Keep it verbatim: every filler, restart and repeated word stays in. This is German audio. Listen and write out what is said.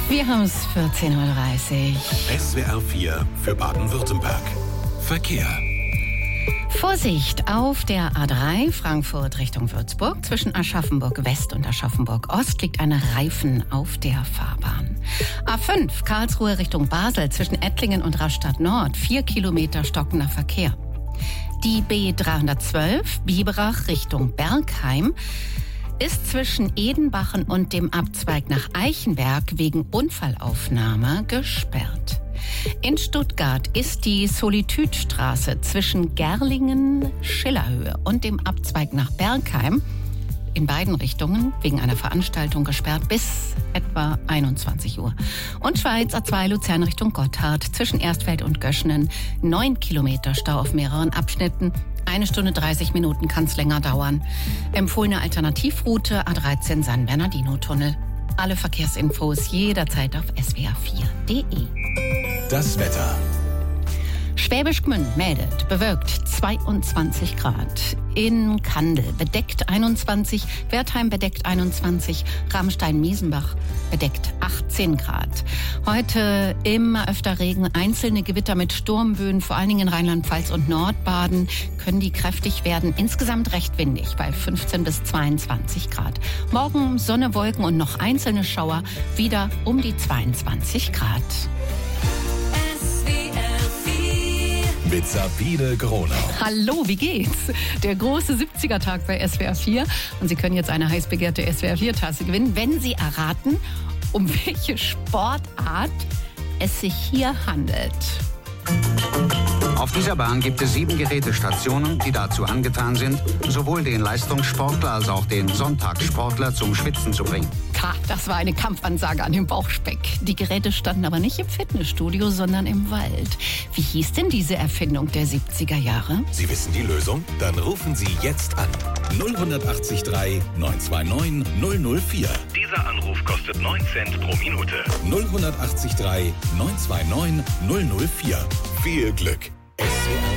Wir haben es vierzehn Uhr dreißig. S W R vier für Baden-Württemberg. Verkehr. Vorsicht auf der A drei Frankfurt Richtung Würzburg. Zwischen Aschaffenburg West und Aschaffenburg Ost liegt ein Reifen auf der Fahrbahn. A fünf Karlsruhe Richtung Basel. Zwischen Ettlingen und Rastatt Nord. Vier Kilometer stockender Verkehr. Die B dreihundertzwölf Biberach Richtung Bergheim ist zwischen Edenbachen und dem Abzweig nach Eichenberg wegen Unfallaufnahme gesperrt. In Stuttgart ist die Solitüdstraße zwischen Gerlingen-Schillerhöhe und dem Abzweig nach Bergheim in beiden Richtungen wegen einer Veranstaltung gesperrt bis etwa einundzwanzig Uhr. Und Schweiz A zwei Luzern Richtung Gotthard zwischen Erstfeld und Göschenen neun Kilometer Stau auf mehreren Abschnitten. Eine Stunde dreißig Minuten kann es länger dauern. Empfohlene Alternativroute A dreizehn San Bernardino-Tunnel. Alle Verkehrsinfos jederzeit auf s w r vier punkt d e. Das Wetter. Schwäbisch Gmünd meldet, bewölkt zweiundzwanzig Grad. In Kandel bedeckt einundzwanzig, Wertheim bedeckt einundzwanzig, Ramstein-Miesenbach bedeckt achtzehn Grad. Heute immer öfter Regen, einzelne Gewitter mit Sturmböen, vor allen Dingen in Rheinland-Pfalz und Nordbaden können die kräftig werden. Insgesamt recht windig bei fünfzehn bis zweiundzwanzig Grad. Morgen Sonne, Wolken und noch einzelne Schauer, wieder um die zweiundzwanzig Grad. Mit Sabine Gronau. Hallo, wie geht's? Der große siebziger-Tag bei S W R vier. Und Sie können jetzt eine heiß begehrte S W R vier Tasse gewinnen, wenn Sie erraten, um welche Sportart es sich hier handelt. Auf dieser Bahn gibt es sieben Gerätestationen, die dazu angetan sind, sowohl den Leistungssportler als auch den Sonntagssportler zum Schwitzen zu bringen. Ha, das war eine Kampfansage an den Bauchspeck. Die Geräte standen aber nicht im Fitnessstudio, sondern im Wald. Wie hieß denn diese Erfindung der siebziger Jahre? Sie wissen die Lösung? Dann rufen Sie jetzt an. null acht drei neun zwei neun null null vier. Dieser Anruf kostet neun Cent pro Minute. null acht drei neun zwei neun null null vier. Viel Glück. S W R